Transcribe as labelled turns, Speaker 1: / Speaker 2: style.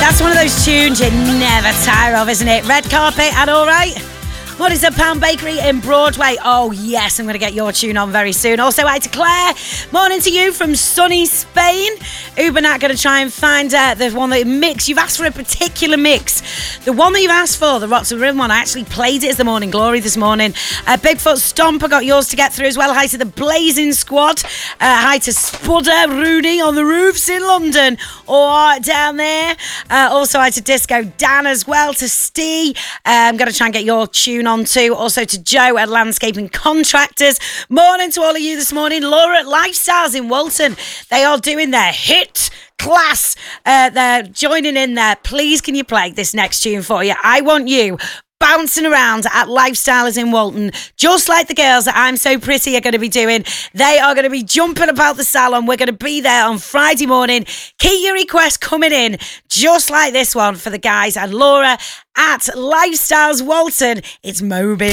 Speaker 1: That's one of those tunes you never tire of, isn't it? Red Carpet and All Right. What is a Pound Bakery in Broadway? Oh, yes, I'm going to get your tune on very soon. Also, hi to Claire. Morning to you from sunny Spain. Ubernat going to try and find the one that mix. You've asked for a particular mix. The one that you've asked for, the Rocks and Rim one, I actually played it as the Morning Glory this morning. Bigfoot Stomp, I got yours to get through as well. Hi to the Blazing Squad. Hi to Spudder Rooney on the roofs in London or down there. Also, hi to Disco Dan as well. To Steve. I'm going to try and get your tune on too. Also to Joe at Landscaping Contractors. Morning to all of you this morning. Laura at Lifestyles in Walton. They are doing their hit class. They're joining in there. Please can you play this next tune for you? I want you bouncing around at Lifestylers in Walton, just like the girls that I'm So Pretty are going to be doing. They are going to be jumping about the salon. We're going to be there on Friday morning. Keep your requests coming in, just like this one for the guys and Laura at Lifestyles Walton. It's Moby.